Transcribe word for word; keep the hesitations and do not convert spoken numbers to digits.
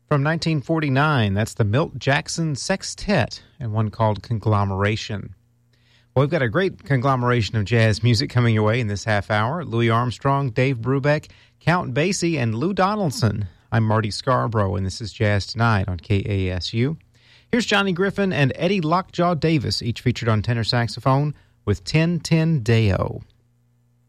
From nineteen forty-nine, that's the Milt Jackson Sextet and one called Conglomeration. Well, we've got a great conglomeration of jazz music coming your way in this half hour. Louis Armstrong, Dave Brubeck, Count Basie, and Lou Donaldson. I'm Marty Scarborough, and this is Jazz Tonight on K A S U. Here's Johnny Griffin and Eddie Lockjaw Davis, each featured on tenor saxophone, with ten ten Deo.